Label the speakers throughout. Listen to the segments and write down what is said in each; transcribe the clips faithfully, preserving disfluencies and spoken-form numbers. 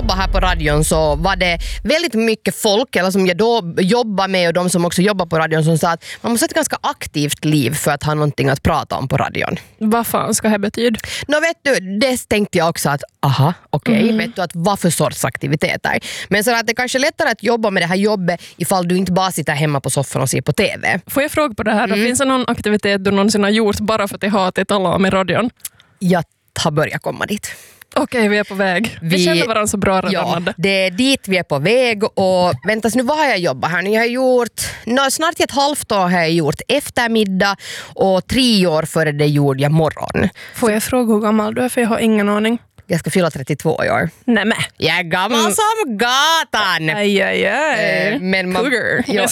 Speaker 1: jobbade här på radion så var det väldigt mycket folk, eller som jag då jobbar med och de som också jobbar på radion, som sa att man måste ha ett ganska aktivt liv för att ha någonting att prata om på radion.
Speaker 2: Vad fan ska det betyda?
Speaker 1: Nå vet du, det tänkte jag också att aha, okej, okay, mm. vet du att vad för sorts aktiviteter. Men så att det kanske är lättare att jobba med det här jobbet ifall du inte bara sitter hemma på soffan och ser på T V.
Speaker 2: Får jag fråga på det här?
Speaker 1: Mm.
Speaker 2: Då finns det någon aktivitet du någonsin har gjort bara för att jag har att tala om i radion?
Speaker 1: Jag har börjat komma dit.
Speaker 2: Okej, okay, vi är på väg. Vi, vi känner varandra så bra redan.
Speaker 1: Ja, det är dit vi är på väg. Och väntas nu, vad har jag jobbat här? Jag har gjort, no, snart ett halvt år har jag gjort eftermiddag och tre år före det gjorde jag morgon.
Speaker 2: Får jag fråga hur gammal du är, för jag har ingen aning.
Speaker 1: Jag ska fylla trettiotvå i år.
Speaker 2: Nämen.
Speaker 1: Jag är gammal mm. som gatan.
Speaker 2: Aj, aj, aj.
Speaker 1: Eh, men man,
Speaker 2: Cougar.
Speaker 1: Ja.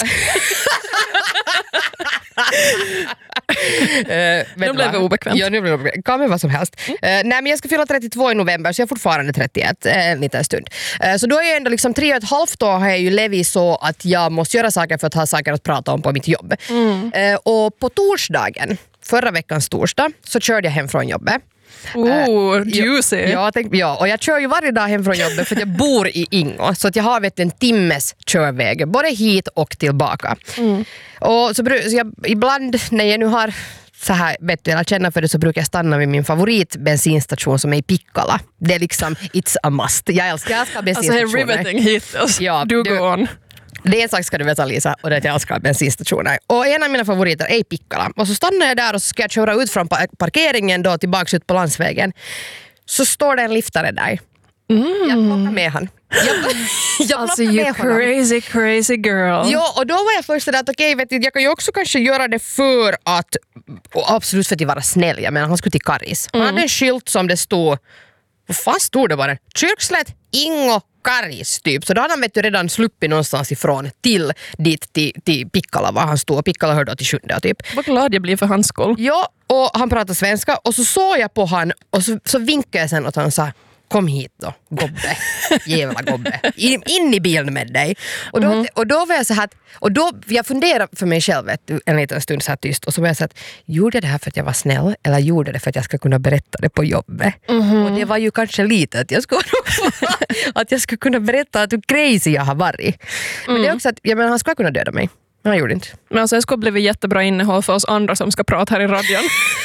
Speaker 1: uh,
Speaker 2: nu blev det obekvämt.
Speaker 1: Ja, nu blev det obekvämt. Kan med vad som helst. Mm. Uh, nej, men jag ska fylla trettiotvå i november, så jag är fortfarande trettioett en uh, liten stund. Uh, så då är jag ändå liksom tre och ett halvt år har jag ju levt så att jag måste göra saker för att ha saker att prata om på mitt jobb.
Speaker 2: Mm.
Speaker 1: Uh, och på torsdagen, förra veckans torsdag, så körde jag hem från jobbet.
Speaker 2: Oh, juicy.
Speaker 1: Ja, jag tänkte, ja, och jag kör ju varje dag hem från jobbet för att jag bor i Ingo, så att jag har vet, en timmes körväg både hit och tillbaka. Mm. Och så, så jag, ibland när jag nu har så här, vet du, jag känner för det, så brukar jag stanna vid min favoritbensinstation som är i Pikkala. Det är liksom, it's a must. Jag älskar, jag älskar bensinstationer.
Speaker 2: Alltså, det är riveting hittills.
Speaker 1: Ja,
Speaker 2: du går on.
Speaker 1: Det är en sak ska du veta, Lisa, och det är att jag älskar bensinstationer. Och en av mina favoriter är Pikkala. Och så stannar jag där och så ska jag köra ut från parkeringen då tillbaka ut på landsvägen. Så står det en liftare där. Mm. Jag plockar med han. Jag, jag
Speaker 2: alltså you crazy, crazy girl.
Speaker 1: Ja, och då var jag först där att okej, okay, vet du, jag kan ju också kanske göra det för att, och absolut för att vara snäll. Jag menar, han skulle till Karis. Han mm. hade en skylt som det stod, vad fan stod det bara? Kyrkslätt, Ingo, Karis typ. Så då hade han vet du, redan sluppit någonstans ifrån till dit till, till Pikkala var han stod. Pikkala hörde till sjunde typ.
Speaker 2: Vad glad jag blir för hans skull.
Speaker 1: Ja, och han pratade svenska och så såg jag på han och så, så vinkade jag sen åt han och sa kom hit då, gobbe. Jävla gobbe. In, in i bilen med dig. Och då, mm. och då var jag så här, och då, jag funderade för mig själv vet du, en liten stund så här tyst. Och så var jag så att, gjorde jag det här för att jag var snäll? Eller gjorde det för att jag ska kunna berätta det på jobbet? Mm. Och det var ju kanske lite att jag skulle, att jag skulle kunna berätta att hur crazy jag har varit. Men mm. det är också att, jag menar, han skulle kunna döda mig. Men han gjorde inte.
Speaker 2: Men alltså, det skulle bli jättebra innehåll för oss andra som ska prata här i radion.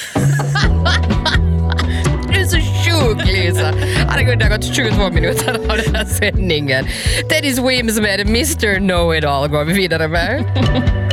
Speaker 1: Du är så sjuk, Lisa. Herregud, det har gått tjugotvå minuter av den här sändningen. Teddy Swims med mister Know-It-All går vi vidare med.